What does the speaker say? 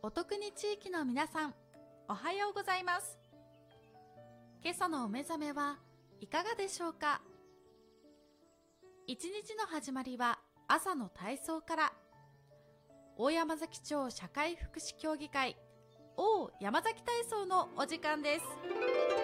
お得に地域の皆さん、おはようございます。今朝のお目覚めはいかがでしょうか？一日の始まりは朝の体操から。大山崎町社会福祉協議会、大山崎体操のお時間です。